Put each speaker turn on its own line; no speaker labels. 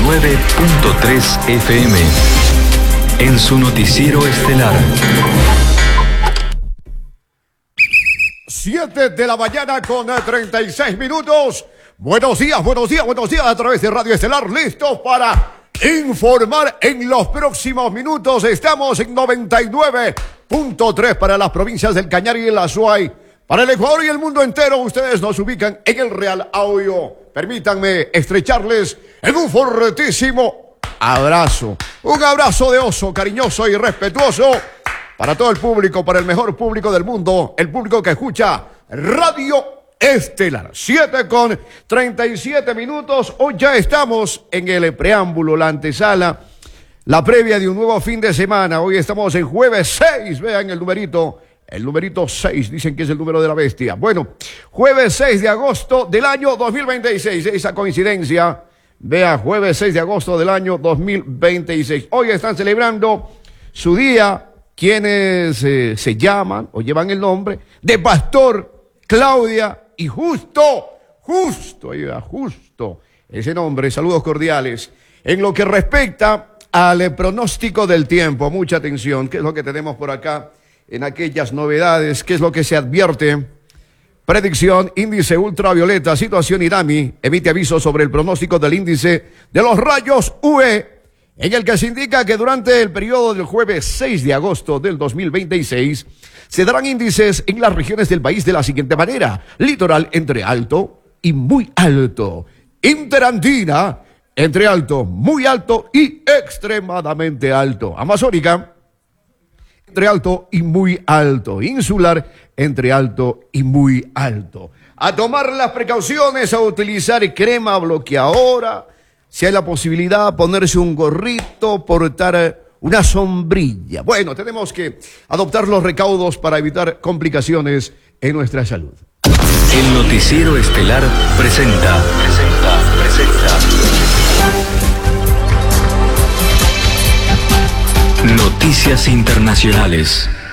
99.3 FM. En su noticiero estelar.
7 de la mañana con 36 minutos. Buenos días a través de Radio Estelar, listos para informar en los próximos minutos. Estamos en 99.3 para las provincias del Cañar y el Azuay. Para el Ecuador y el mundo entero, ustedes nos ubican en el Real Audio. Permítanme estrecharles en un fortísimo abrazo. Un abrazo de oso, cariñoso y respetuoso para todo el público, para el mejor público del mundo, el público que escucha Radio Estelar. 7 con 37 minutos. Hoy ya estamos en el preámbulo, la antesala, la previa de un nuevo fin de semana. Hoy estamos en jueves 6. Vean el numerito 6. Dicen que es el número de la bestia. Bueno, jueves 6 de agosto del año 2026. Esa coincidencia. Vea, jueves 6 de agosto del año 2026. Hoy están celebrando su día quienes se llaman o llevan el nombre de Pastor, Claudia y Justo, ese nombre. Saludos cordiales. En lo que respecta al pronóstico del tiempo, mucha atención, ¿qué es lo que tenemos por acá en aquellas novedades? ¿Qué es lo que se advierte? Predicción, índice ultravioleta, situación INAMI, emite aviso sobre el pronóstico del índice de los rayos UV, en el que se indica que durante el periodo del jueves 6 de agosto del 2026 se darán índices en las regiones del país de la siguiente manera: litoral entre alto y muy alto, interandina entre alto, muy alto y extremadamente alto, amazónica entre alto y muy alto, insular entre alto y muy alto. A tomar las precauciones, a utilizar crema bloqueadora, si hay la posibilidad, ponerse un gorrito, portar una sombrilla. Bueno, tenemos que adoptar los recaudos para evitar complicaciones en nuestra salud.
El noticiero estelar presenta. Noticias internacionales.